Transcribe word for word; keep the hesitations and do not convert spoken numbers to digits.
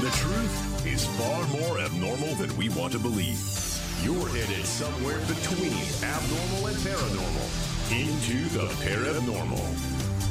The truth is far more abnormal than we want to believe. You're headed somewhere between abnormal and paranormal into the Parabnormal.